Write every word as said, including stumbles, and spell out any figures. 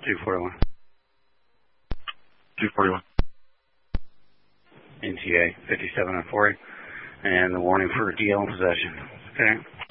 two forty-one. two forty-one. N T A fifty-seven and forty. And the warning for deal in possession. Okay.